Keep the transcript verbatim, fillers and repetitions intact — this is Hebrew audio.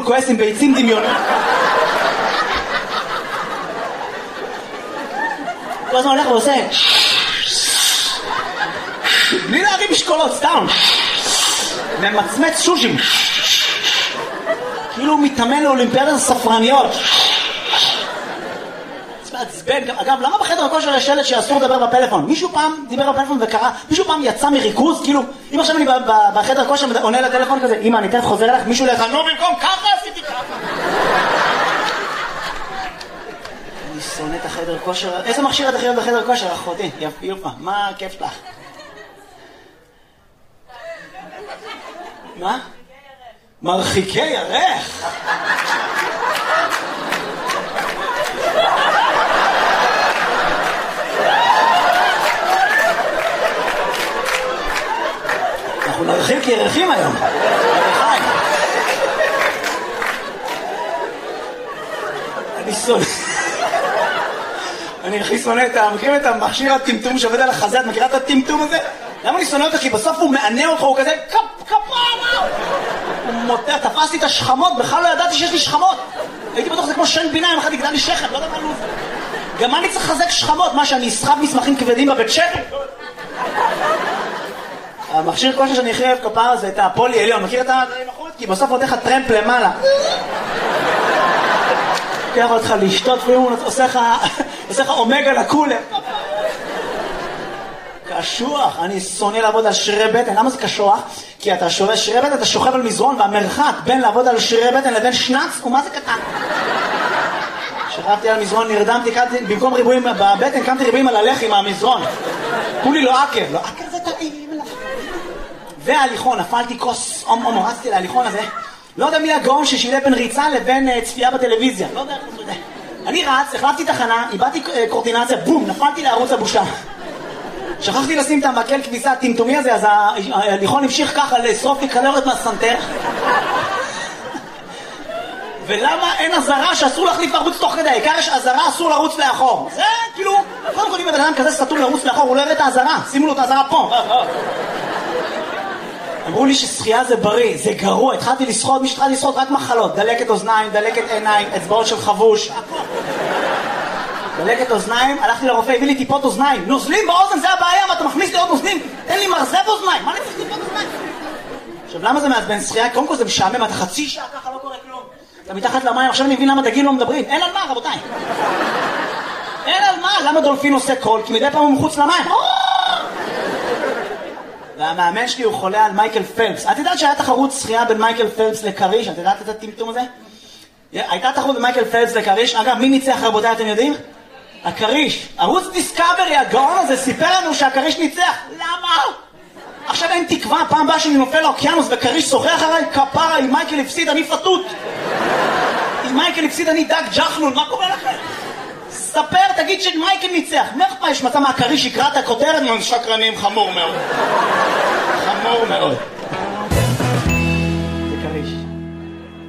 כועס עם ביצים דמיוניות. כל הזמן הולך ועושה בלי להרים משקולות, סתם ממצמץ שושים כאילו הוא מתאמן לאולימפיאדת הספרניות. מעצבן. אגב, למה בחדר הכושר יש שלט שאסור לדבר בפלאפון? מישהו פעם דיבר בפלאפון וקרא, מישהו פעם יצא מריכוז, כאילו, אם עכשיו אני בחדר הכושר עונה לטלפון כזה, אמא, אני תכף חוזר אליך, מישהו לך, נו במקום, ככה עשיתי ככה. אני שונא את החדר הכושר. איזה מכשיר את הכי אוהב בחדר הכושר, אחותי? יפה, מה הכיף שלך? מה? מרחיקי ירך. אנחנו נרחיק ירחים היום. אני שונא. אני הכי שונא את ה... מכירים את המכשיר הטמטום שעובד על החזה? את מכירה את הטמטום הזה? למה אני שונא אותו? כי בסוף הוא מענה אותך, הוא כזה קפ, קפרה! הוא מוטר, תפסתי את השכמות, בכלל לא ידעתי שיש לי שכמות. הייתי בטוח זה כמו שן בינה, אם אחד יגדל לי שכם, לא יודע מה לוב. גם אני צריך לחזק שכמות, מה שאני אסחב מסמכים כבדים בבית שכם? המכשיר כושר שאני הכי אוהב כפרה זה את הפולי עליון, מכיר את המחורת? כי בסוף עוד איך הטרמפ למעלה. לוקח אותך לשתות והוא עושה לך אומגה לקולר. קשוח, אני שונא לעבוד על שרירי בטן. למה זה קשוח? כי אתה שווה שרירי בטן, אתה שוכב על מזרון, והמרחק בין לעבוד על שרירי בטן לבין שנץ הוא מה זה קטן. שכבתי על מזרון, נרדמתי, במקום ריבועים בבטן, קמתי ריבועים על הלחי מהמזרון. כולי לא עקב, לא עקב זה טעים. וההליכון, נפלתי כוס, אום אום, רצתי להליכון הזה. לא יודע מי הגאון ששילה בין ריצה לבין צפייה בטלוויזיה. לא יודע, לא יודע. אני רץ, החלפתי תחנה, איבדתי קורטינציה, בום, נפלתי לערוץ הבושה. שכחתי לשים את המקל כביסה הטמטומי הזה, אז ההליכון המשיך ככה לשרוף לי קלוריות מהסנטר. ולמה אין עזרה שאסור להחליף ערוץ תוך כדי? העיקר יש עזרה, אסור לרוץ לאחור. זה כאילו, קודם כל אם בן אדם כזה סתום לרוץ לאחור, הוא לא יראה את העזרה. שימו לו את העזרה פה. אמרו לי ששחייה זה בריא, זה גרוע. התחלתי לשחות, מי שהתחלתי לשחות רק מחלות. דלקת אוזניים, דלקת עיניים, אצבעות של חבוש. דלקת אוזניים, הלכתי לרופא, הביא לי טיפות אוזניים. נוזלים באוזן, זה הבעיה, מה אתה מכניס לי עוד נוזלים? תן לי מרזב אוזניים, מה אני צריך טיפות אוזניים? עכשיו, למה זה מעצבן שחייה? קודם כל זה משעמם, אתה חצי שעה ככה לא קורה כלום. אתה מתחת למים, עכשיו אני מבין למה דגים לא מדברים. אין על מה, רבותיי. אין על מה, למה דולפין עושה קול? כי מדי פעם הוא מחוץ למים. והמאמן שלי הוא חולה על מייקל פלפס. את יודעת שהיה תחרות שחייה בין מייקל פלפס לקריש? את יודעת את הטמטום הזה? הייתה תחרות בין מייקל פלפס לקריש. אגב, מי ניצח רבותיי, אתם יודעים? הקריש. ערוץ דיסקאברי, הגאון הזה, סיפר לנו שהקריש ניצח. למה? עכשיו אין תקווה, פעם באה שאני נופל לאוקיינוס וקריש שוחח עליי, כפרה, אם מייקל הפסיד אני פתות. אם מייקל הפסיד אני דג ג'חנון, מה קורה לכם? ספר, תגיד שמייקל ניצח. מאיך מה יש מצא מהקריש יקרא את הכותרת? שקרנים, חמור מאוד. חמור מאוד.